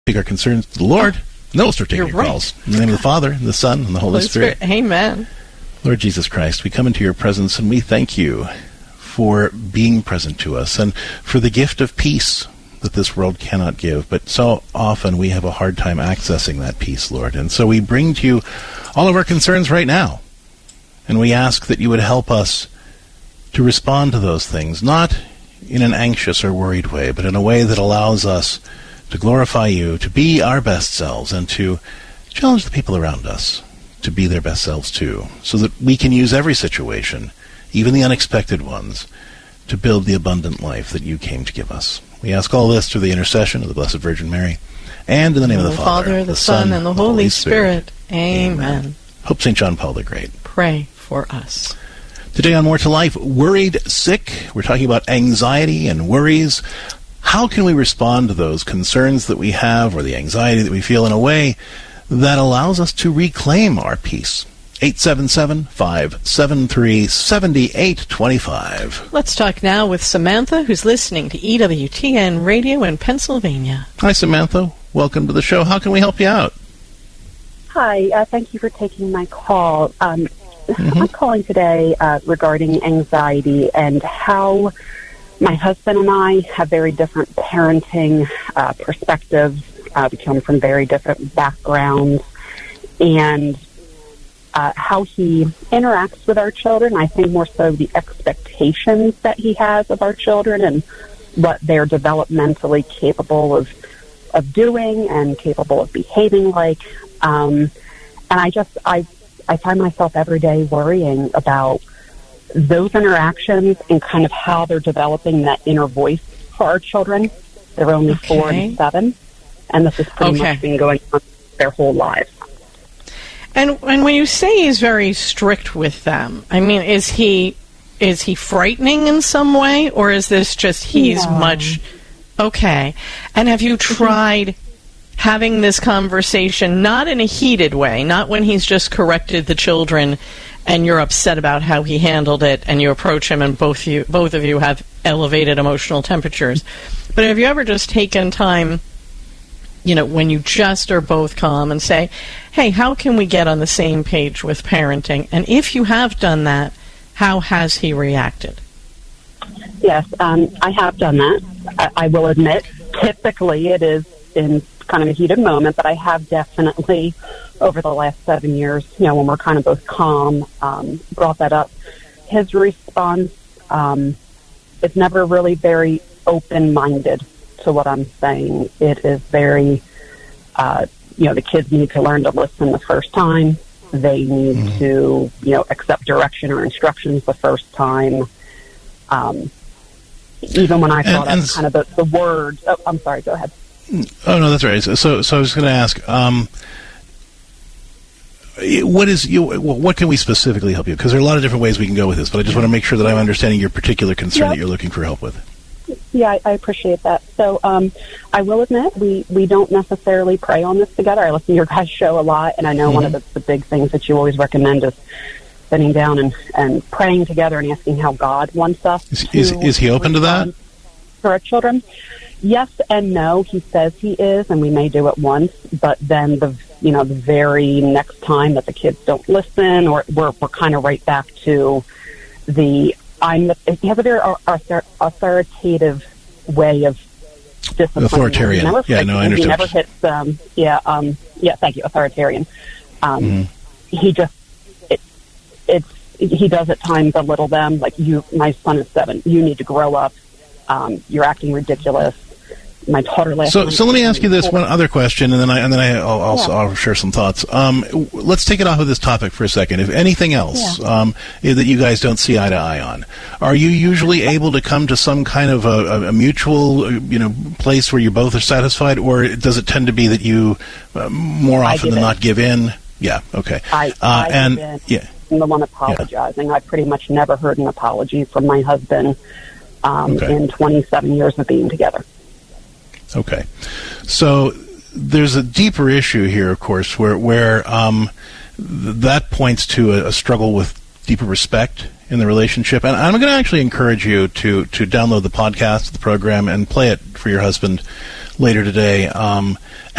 Take our concerns to the Lord, and then we'll start taking your calls. In the name of the Father, and the Son, and the Holy Spirit. Amen. Lord Jesus Christ, we come into your presence, and we thank you for being present to us, and for the gift of peace that this world cannot give. But so often we have a hard time accessing that peace, Lord. And so we bring to you all of our concerns right now, and we ask that you would help us to respond to those things, not in an anxious or worried way, but in a way that allows us to glorify you, to be our best selves, and to challenge the people around us to be their best selves too, so that we can use every situation, even the unexpected ones, to build the abundant life that you came to give us. We ask all this through the intercession of the Blessed Virgin Mary, and in the name of the Father, the Son, and the Holy Spirit. Amen. Pope St. John Paul the Great, pray for us. Today on More to Life, worried sick. We're talking about anxiety and worries. How can we respond to those concerns that we have, or the anxiety that we feel, in a way that allows us to reclaim our peace? 877-573-7825. Let's talk now with Samantha, who's listening to EWTN Radio in Pennsylvania. Hi, Samantha. Welcome to the show. How can we help you out? Hi. Thank you for taking my call. I'm calling today regarding anxiety and how my husband and I have very different parenting perspectives. We come from very different backgrounds, and how he interacts with our children. I think more so the expectations that he has of our children and what they're developmentally capable of doing and capable of behaving like. And I find myself every day worrying about those interactions and kind of how they're developing that inner voice for our children. They're only 4 and 7, and this has pretty much been going on their whole lives. And when you say he's very strict with them, I mean, is he frightening in some way, or is this just he's much... Okay. And have you tried having this conversation, not in a heated way, not when he's just corrected the children and you're upset about how he handled it, and you approach him and both of you have elevated emotional temperatures, but have you ever just taken time, when you just are both calm, and say, hey, how can we get on the same page with parenting? And if you have done that, how has he reacted? Yes, I have done that. I will admit, typically it is in kind of a heated moment, but I have definitely, over the last 7 years, when we're kind of both calm, brought that up. His response is never really very open-minded to what I'm saying. It is very, the kids need to learn to listen the first time. They need to, accept direction or instructions the first time. Even when I thought of kind of the words. Oh, I'm sorry, go ahead. Oh, no, that's right. So I was going to ask, what can we specifically help you? Because there are a lot of different ways we can go with this, but I just want to make sure that I'm understanding your particular concern that you're looking for help with. Yeah, I appreciate that. So I will admit, we don't necessarily pray on this together. I listen to your guys' show a lot, and I know one of the big things that you always recommend is sitting down and praying together and asking how God wants us Is he open to that? For our children? Yes and no. He says he is, and we may do it once, but then the very next time that the kids don't listen, or we're kind of right back to he has a very authoritative way of disciplining. Authoritarian. I understand. He never hits them. Thank you, authoritarian. He just, he does at times belittle them, like, my son is 7, you need to grow up, you're acting ridiculous. My daughter last So let me ask you this one other question, and then I'll share some thoughts. Let's take it off of this topic for a second. If anything else that you guys don't see eye to eye on, are you usually able to come to some kind of a mutual place where you both are satisfied, or does it tend to be that you more often than not give in? Yeah. Okay. I give in. I'm the one apologizing. I pretty much never heard an apology from my husband in 27 years of being together. Okay. So there's a deeper issue here, of course, where that points to a struggle with deeper respect in the relationship. And I'm going to actually encourage you to download the podcast of the program and play it for your husband later today.